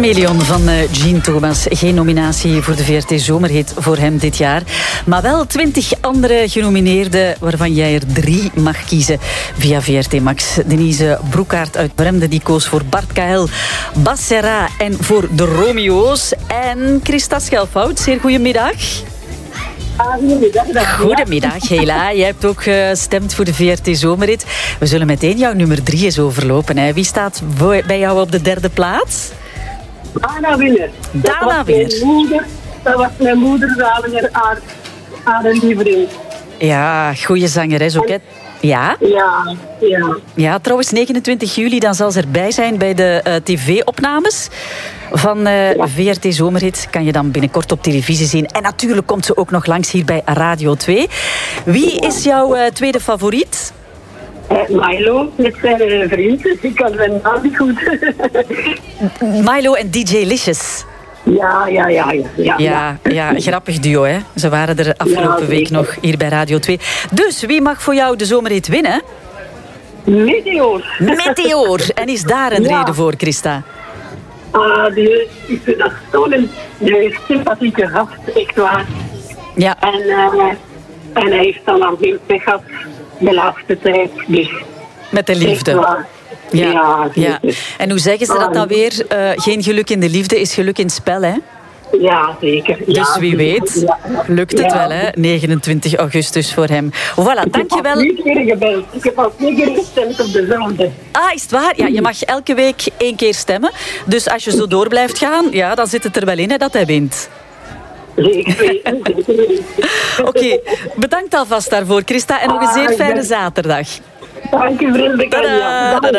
Chameleon van Jean Thomas. Geen nominatie voor de VRT Zomerhit voor hem dit jaar. Maar wel 20 andere genomineerden, waarvan jij er 3 mag kiezen via VRT Max. Denise Broekaert uit Bremde, die koos voor Bart KL, Bas Serra en voor de Romeo's. En Christa Schelfhout, zeer goedemiddag. Goedemiddag. Goedemiddag, Hela. Jij hebt ook gestemd voor de VRT Zomerhit. We zullen meteen jouw nummer 3 eens overlopen. Hè. Wie staat bij jou op de 3e plaats? Dana Winner. Dana Winner. Dat was mijn moeder, zaliger aan een lievering. Ja, goede zangeres ook, hè? Ja? Ja, trouwens, 29 juli dan zal ze erbij zijn bij de tv-opnames van VRT Zomerhit. Kan je dan binnenkort op televisie zien. En natuurlijk komt ze ook nog langs hier bij Radio 2. Wie is jouw tweede favoriet? Milo, met zijn vriend. Ik kan zijn naam niet goed. Milo en DJ Licious. Ja, grappig duo, hè? Ze waren er afgelopen week nog hier bij Radio 2. Dus, wie mag voor jou de Zomerhit winnen? Meteor. En is daar een reden voor, Christa? Ik vind dat zo'n sympathieke gast, echt waar. Ja. En hij heeft dan aan veel pech gehad de laatste tijd. Dus met de liefde. Ja. En hoe zeggen ze dat dan weer? Geen geluk in de liefde is geluk in het spel, hè? Ja, zeker. Dus wie weet, lukt het wel, hè? 29 augustus voor hem. Voilà, dankjewel. Ik heb al 2 keer gebeld. Ik heb al 2 keer gestemd op dezelfde. Ah, is het waar? Ja, je mag elke week 1 keer stemmen. Dus als je zo door blijft gaan, ja, dan zit het er wel in, hè, dat hij wint. Oké, bedankt alvast daarvoor, Christa. En nog een zeer fijne zaterdag. Dank u, vriendelijk.